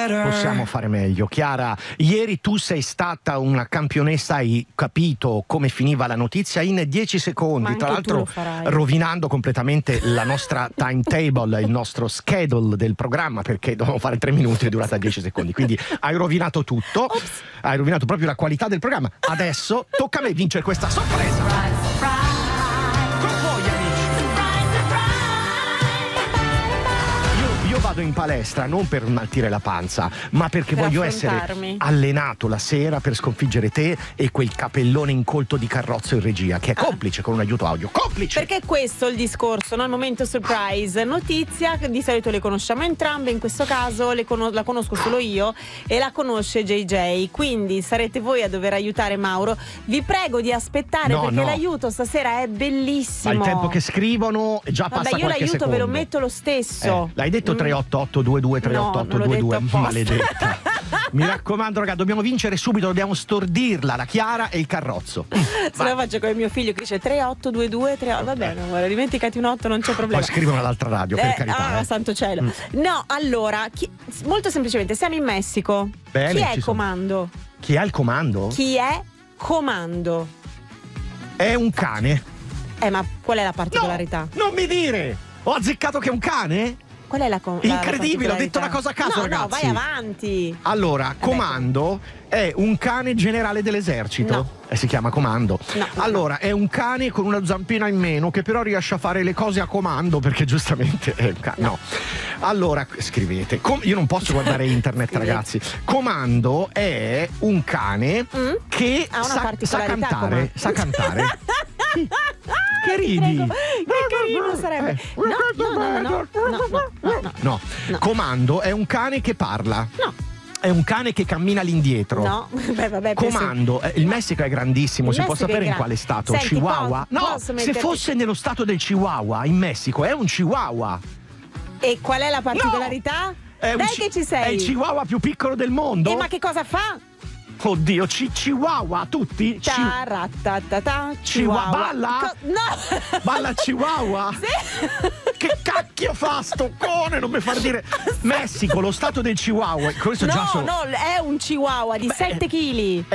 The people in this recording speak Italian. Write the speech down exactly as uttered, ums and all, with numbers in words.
Possiamo fare meglio. Chiara, ieri tu sei stata una campionessa, hai capito come finiva la notizia in dieci secondi, tra l'altro rovinando completamente la nostra timetable, il nostro schedule del programma, perché dovevamo fare tre minuti e è durata dieci secondi, quindi hai rovinato tutto. Ops. Hai rovinato proprio la qualità del programma. Adesso tocca a me vincere questa sorpresa. Vado in palestra non per smaltire la panza, ma perché per voglio essere allenato la sera per sconfiggere te e quel capellone incolto di Carrozzo in regia, che è complice ah. con un aiuto audio. Complice! Perché questo è il discorso, no? Il momento surprise. Notizia che di solito le conosciamo entrambe, in questo caso le con- la conosco solo io e la conosce J J. Quindi sarete voi a dover aiutare Mauro. Vi prego di aspettare no, perché no. l'aiuto stasera è bellissimo. Ma il tempo che scrivono già Vabbè, passa io qualche l'aiuto secondo. ve lo metto lo stesso. Eh, l'hai detto mm. tre otto otto due due tre otto otto due due, maledetta. Mi raccomando, raga, dobbiamo vincere subito, dobbiamo stordirla, la Chiara e il Carrozzo. Se lo faccio con mio figlio che dice tre otto due due tre otto, va bene, guarda, dimenticati un otto, non c'è problema. Poi scrivono all'altra radio, per eh, carità. Ah, eh. santo cielo. Mm. No, allora, chi, molto semplicemente, siamo in Messico. Bene, chi è il comando? Chi ha il comando? Chi è comando? È un cane. Eh, ma qual è la particolarità? No, non mi dire! Ho azzeccato che è un cane? Qual è la com- Incredibile, la ho detto una cosa a caso, no, ragazzi. No, vai avanti. Allora, comando è un cane generale dell'esercito. No. E si chiama comando. No, allora, no. è un cane con una zampina in meno che però riesce a fare le cose a comando perché giustamente è un cane. No. no. Allora, scrivete. Com- io non posso guardare internet, ragazzi. Comando è un cane mm? che ha una sa, sa cantare. Comando. Sa cantare. Che ridi? Che carino sarebbe. No, no, no, no, no, no, no, no, no. no. Comando è un cane che parla. No. È un cane che cammina all'indietro. No, beh, vabbè. Comando. Eh, il Messico è grandissimo. Il si Messico può sapere gran... in quale stato? Senti, Chihuahua? po- no, se metterti... fosse nello stato del Chihuahua, in Messico, è un Chihuahua. E qual è la particolarità? No! È Dai chi- che ci sei. È il Chihuahua più piccolo del mondo. E ma che cosa fa? Oddio, ci- Chihuahua, tutti? Ta-ra-ta-ta-ta, Chihuahua. Balla? Co- no! Balla Chihuahua? Sì. Che cacchio fa sto cone? Non mi far dire. Messico, lo stato del Chihuahua. Questo no, già so... no, è un Chihuahua di Beh, sette chili.